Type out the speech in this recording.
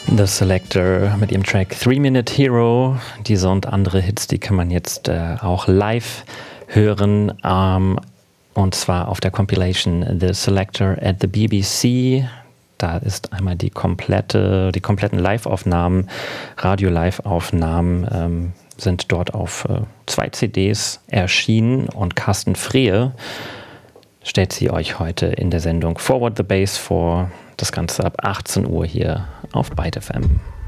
The Selector mit ihrem Track 3-Minute Hero. Diese und andere Hits, die kann man jetzt auch live hören. Und zwar auf der Compilation The Selector at the BBC. Da ist einmal die kompletten Live-Aufnahmen, Radio-Live-Aufnahmen sind dort auf 2 CDs erschienen. Und Carsten Frehre stellt sie euch heute in der Sendung Forward the Bass vor. Das Ganze ab 18 Uhr hier auf Byte FM.